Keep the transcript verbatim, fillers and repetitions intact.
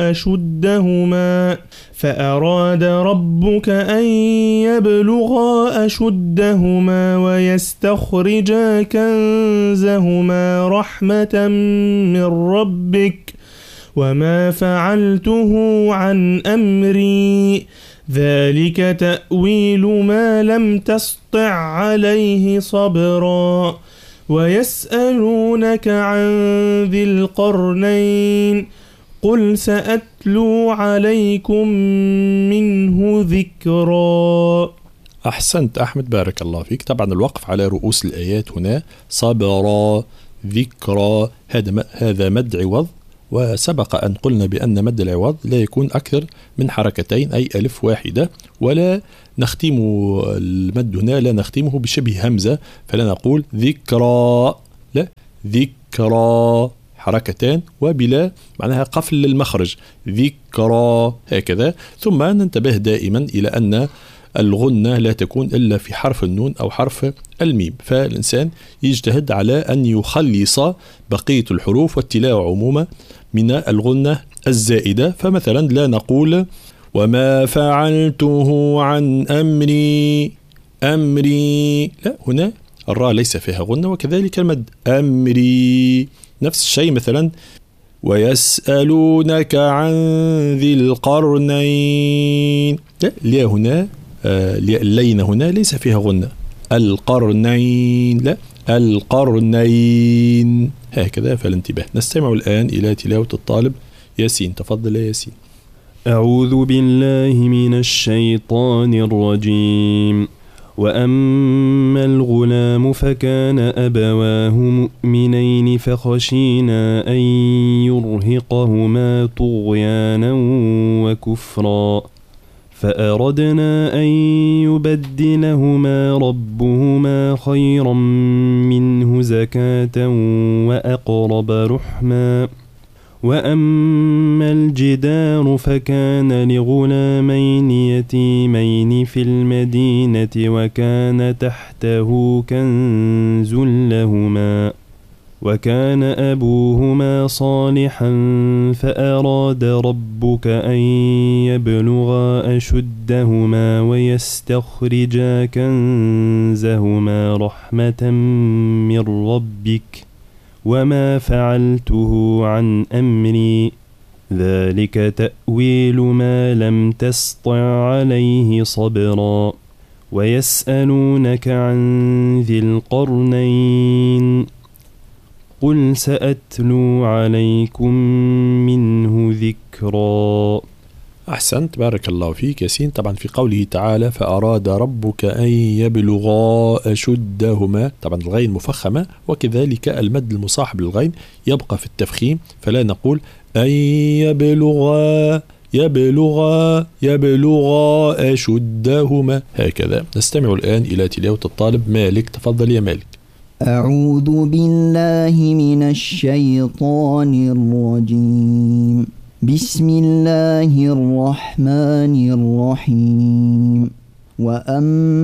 أشدهما فأراد ربك أن يبلغا أشدهما ويستخرجا كنزهما رحمة من ربك وما فعلته عن أمري ذلك تأويل ما لم تسطع عليه صبرا ويسألونك عن ذي القرنين قل سأتلو عليكم منه ذكرا. أحسنت أحمد، بارك الله فيك. طبعا الوقف على رؤوس الآيات هنا صبرا ذكرا، هذا هذا مد عوض، وسبق أن قلنا بأن مد العوض لا يكون أكثر من حركتين أي ألف واحدة، ولا نختم المد هنا لا نختمه بشبه همزة، فلا نقول ذكرى، لا ذكرى حركتان وبلا معناها قفل للمخرج ذكرى هكذا. ثم ننتبه دائما إلى أن الغنة لا تكون إلا في حرف النون أو حرف الميم، فالإنسان يجتهد على أن يخلص بقية الحروف والتلاوة عموما من الغنة الزائدة. فمثلا لا نقول وما فعلته عن أمري أمري، لا، هنا الراء ليس فيها غنة، وكذلك المد أمري. نفس الشيء مثلا ويسألونك عن ذي القرنين، لا، الياء هنا آه اللين هنا ليس فيها غنة. القرنين، لا، القرنين هكذا، فالانتباه. نستمع الآن إلى تلاوة الطالب ياسين. تفضل يا ياسين. أعوذ بالله من الشيطان الرجيم. وأما الغلام فكان أبواه مؤمنين فخشينا أن يرهقهما طغيانا وكفرا فأردنا أن يبدلهما ربهما خيرا منه زكاة وأقرب رحما. وأما الجدار فكان لغلامين يتيمين في المدينة وكان تحته كنز لهما وكان أبوهما صالحا فأراد ربك أن يبلغا أشدهما ويستخرجا كنزهما رحمة من ربك وما فعلته عن أمري ذلك تأويل ما لم تسطع عليه صبرا. ويسألونك عن ذي القرنين قل سأتلو عليكم منه ذكرا. أحسنت، بارك الله فيك ياسين. طبعا في قوله تعالى فأراد ربك أن يبلغا أشدهما، طبعا الغين مفخمة، وكذلك المد المصاحب للغين يبقى في التفخيم، فلا نقول أن يبلغا يبلغا يبلغا أشدهما هكذا. نستمع الآن إلى تلاوة الطالب مالك. تفضل يا مالك. أعوذ بالله من الشيطان الرجيم. بسم الله الرحمن الرحيم. وأما